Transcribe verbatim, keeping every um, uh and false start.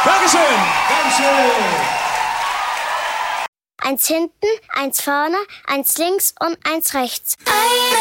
Dankeschön. Dankeschön. Eins hinten, eins vorne, eins links und eins rechts.